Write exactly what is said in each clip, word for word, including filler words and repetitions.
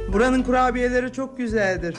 Buranın kurabiyeleri çok güzeldir.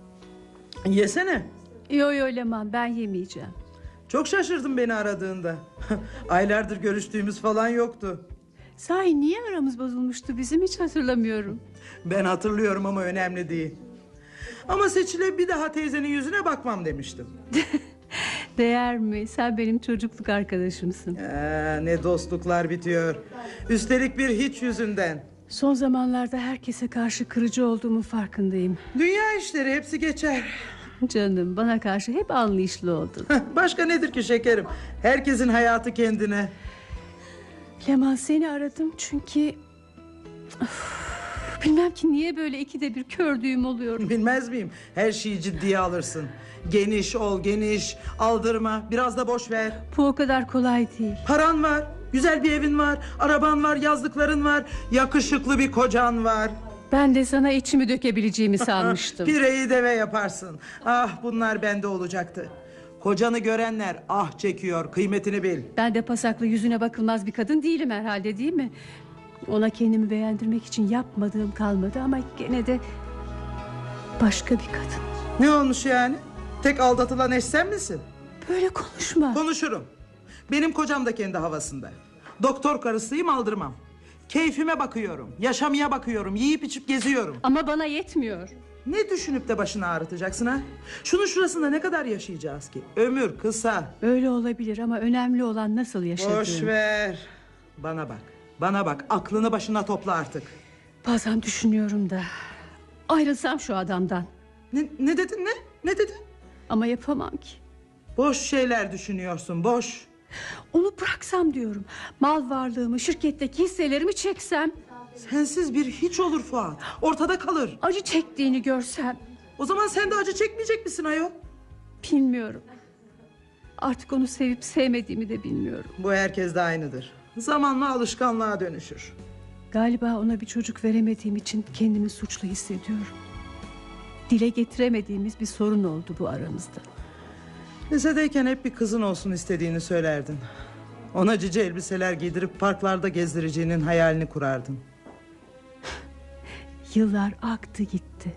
Yesene. Yo yo Leman, ben yemeyeceğim. Çok şaşırdım beni aradığında. Aylardır görüştüğümüz falan yoktu. Sahi niye aramız bozulmuştu bizim, hiç hatırlamıyorum. Ben hatırlıyorum ama önemli değil. Ama Seçil'e bir daha teyzenin yüzüne bakmam demiştim. Değer mi? Sen benim çocukluk arkadaşımsın. Ee, ne dostluklar bitiyor. Üstelik bir hiç yüzünden. Son zamanlarda herkese karşı kırıcı olduğumun farkındayım. Dünya işleri, hepsi geçer. Canım, bana karşı hep anlayışlı oldun. Başka nedir ki şekerim? Herkesin hayatı kendine. Leman, seni aradım çünkü... Of, bilmem ki niye böyle ikide bir kördüğüm oluyor. Bilmez miyim? Her şeyi ciddiye alırsın. Geniş ol, geniş. Aldırma, biraz da boş ver. Bu o kadar kolay değil. Paran var, güzel bir evin var, araban var, yazdıkların var, yakışıklı bir kocan var. Ben de sana içimi dökebileceğimi sanmıştım. Pireyi deve yaparsın. Ah, bunlar bende olacaktı. Kocanı görenler ah çekiyor, kıymetini bil. Ben de pasaklı, yüzüne bakılmaz bir kadın değilim herhalde, değil mi? Ona kendimi beğendirmek için yapmadığım kalmadı ama gene de başka bir kadın. Ne olmuş yani? Tek aldatılan eş sen misin? Böyle konuşma. Konuşurum. Benim kocam da kendi havasında. Doktor karısıyım, aldırmam. Keyfime bakıyorum, yaşamaya bakıyorum, yiyip içip geziyorum. Ama bana yetmiyor. Ne düşünüp de başını ağrıtacaksın ha? Şunun şurasında ne kadar yaşayacağız ki? Ömür kısa. Öyle olabilir ama önemli olan nasıl yaşadığın. Boş ver. Bana bak, bana bak, aklını başına topla artık. Bazen düşünüyorum da ayrılsam şu adamdan. Ne, ne dedin ne? Ne dedin? Ama yapamam ki. Boş şeyler düşünüyorsun, boş. Onu bıraksam diyorum. Mal varlığımı, şirketteki hisselerimi çeksem. Sensiz bir hiç olur Fuat. Ortada kalır. Acı çektiğini görsem. O zaman sen de acı çekmeyecek misin ayol? Bilmiyorum. Artık onu sevip sevmediğimi de bilmiyorum. Bu herkes de aynıdır. Zamanla alışkanlığa dönüşür. Galiba ona bir çocuk veremediğim için kendimi suçlu hissediyorum. Dile getiremediğimiz bir sorun oldu bu aramızda. Lisedeyken hep bir kızın olsun istediğini söylerdin. Ona cici elbiseler giydirip parklarda gezdireceğinin hayalini kurardın. Yıllar aktı gitti.